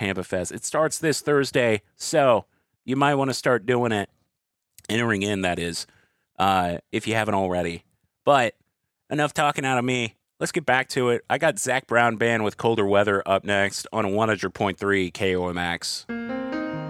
Pampa Fest. It starts this Thursday, so you might want to start doing it. Entering in, that is, if you haven't already. But enough talking out of me. Let's get back to it. I got Zach Brown Band with Colder Weather up next on 100.3 KOMX.